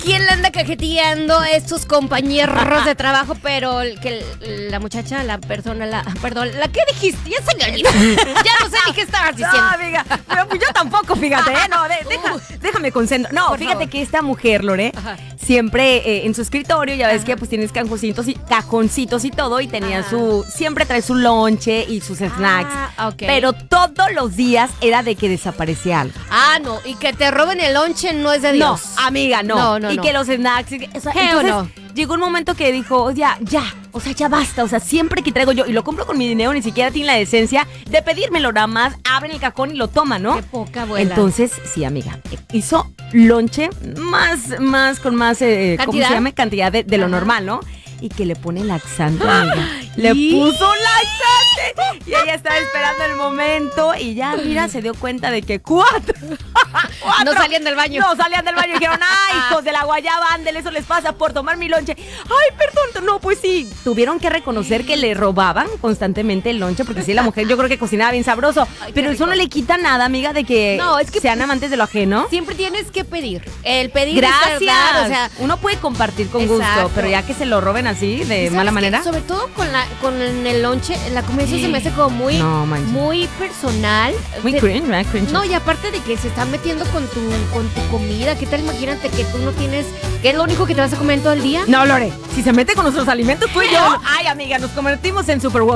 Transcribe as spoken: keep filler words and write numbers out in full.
¿Quién le anda cajeteando a estos compañeros de trabajo? Pero el- que el- la muchacha, la persona, la perdón, ¿la qué dijiste? Ya se me olvidó. Ya no sé ni qué estabas diciendo. No, amiga, pero pues yo tampoco, fíjate, ¿eh? No, de- deja, déjame concentrar. No, Por fíjate favor. que esta mujer, Lore, Ajá. siempre eh, en su escritorio, ya ves Ajá. que pues tienes cajoncitos y cajoncitos y todo, y tenía Ajá. su, siempre trae su lonche y sus snacks. Ah, ok. Pero todos los días era de que desaparecía algo. Ah, no, y que te roben el lonche no es de No, Dios. amiga, no. No, no, y no. que los snacks. y que- o sea, ¿Qué o entonces, no? llegó un momento que dijo, ya, ya, o sea, ya basta. O sea, siempre que traigo yo y lo compro con mi dinero, ni siquiera tiene la decencia de pedírmelo, nada más abren el cajón y lo toman, ¿no? Qué poca abuela. Entonces, sí, amiga, hizo lonche más, más, con más, eh, ¿cómo ¿Cantidad? se llama? Cantidad de, de lo Ajá. normal, ¿no? Y que le pone laxante, amiga. Le ¿Y? puso laxante. Y ella estaba esperando el momento y ya, mira, se dio cuenta de que cuatro. cuatro No salían del baño. No salían del baño y dijeron, ay, hijos de la guayaba, ándele, eso les pasa por tomar mi lonche. Ay, perdón, no, pues sí. Tuvieron que reconocer que le robaban constantemente el lonche, porque sí, la mujer yo creo que cocinaba bien sabroso. Ay, qué pero eso rico. no le quita nada, amiga, de que, No, es que- sean amantes de lo ajeno. Siempre tienes que pedir. El pedir Gracias. es verdad, o sea, uno puede compartir con Exacto. gusto, pero ya que se lo roben así, de ¿sabes mala qué? manera. Sobre todo con la con el lonche, la comida eso se me hace como muy, No, manches. muy personal. Muy Te- cringe, ¿verdad? Cringe. No, y aparte de que se están metiendo con tu, con tu comida, ¿qué tal? Imagínate que tú no tienes, que es lo único que te vas a comer en todo el día. No, Lore, si se mete con nuestros alimentos, tú y yo. Ay, amiga, nos convertimos en super